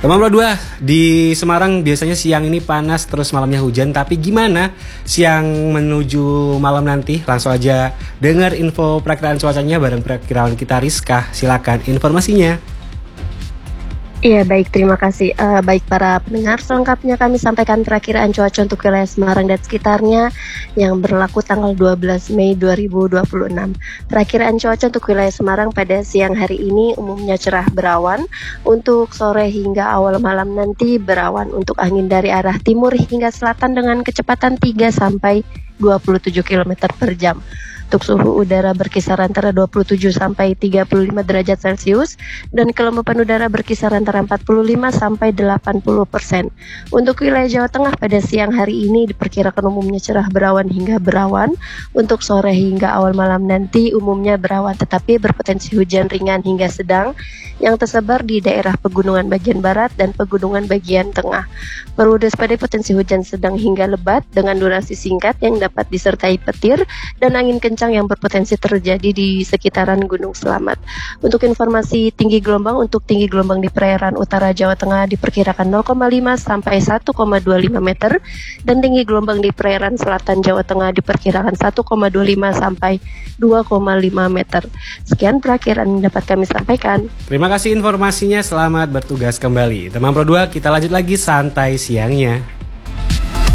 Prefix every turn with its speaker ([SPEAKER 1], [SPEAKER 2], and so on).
[SPEAKER 1] Teman Pro 2, di Semarang biasanya siang ini panas terus malamnya hujan. Tapi gimana siang menuju malam nanti? Langsung aja dengar info perakiraan cuacanya bareng perakiraan kita Rizka. Silakan informasinya.
[SPEAKER 2] Iya baik, terima kasih. Baik para pendengar, selengkapnya kami sampaikan perakiraan cuaca untuk wilayah Semarang dan sekitarnya yang berlaku tanggal 12 Mei 2026. Perakiraan cuaca untuk wilayah Semarang pada siang hari ini umumnya cerah berawan. Untuk sore hingga awal malam nanti berawan untuk angin dari arah timur hingga selatan dengan kecepatan 3 sampai 27 km per jam. Untuk suhu udara berkisar antara 27 sampai 35 derajat Celcius dan kelembapan udara berkisar antara 45 sampai 80%. Untuk wilayah Jawa Tengah pada siang hari ini diperkirakan umumnya cerah berawan hingga berawan. Untuk sore hingga awal malam nanti umumnya berawan tetapi berpotensi hujan ringan hingga sedang yang tersebar di daerah pegunungan bagian barat dan pegunungan bagian tengah. Perlu diwaspadai potensi hujan sedang hingga lebat dengan durasi singkat yang dapat disertai petir dan angin kencang yang berpotensi terjadi di sekitaran Gunung Selamat. Untuk informasi tinggi gelombang, untuk tinggi gelombang di perairan utara Jawa Tengah diperkirakan 0,5 sampai 1,25 meter dan tinggi gelombang di perairan selatan Jawa Tengah diperkirakan 1,25 sampai 2,5 meter. Sekian perakiraan yang dapat kami sampaikan.
[SPEAKER 1] Terima kasih informasinya, selamat bertugas kembali. Teman Pro 2, kita lanjut lagi santai siangnya.